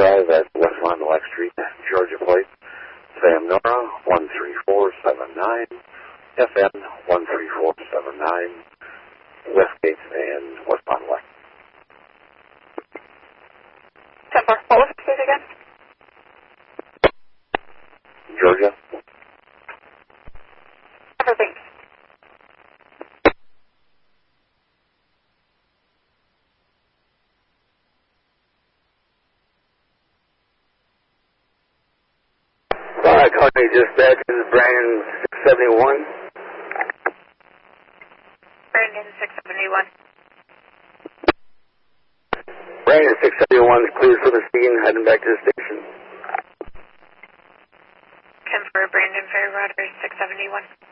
Drive at West Lime Lake Street, Georgia Plate. Sam Nora, 13479, FM 13479, Westgate and West Pond Lake. 10-4, what was the state again? Georgia. Everything. County Dispatch, this is Brandon 671. Brandon 671. Brandon 671 is cleared for the scene, heading back to the station. 10-4, Brandon Fairwater 671.